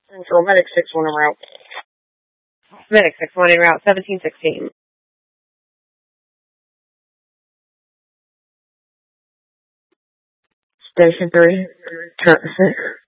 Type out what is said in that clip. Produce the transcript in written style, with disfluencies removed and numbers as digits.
Central Medic 6-1 en route. Medic 6-1 en route, 1716. Station 3.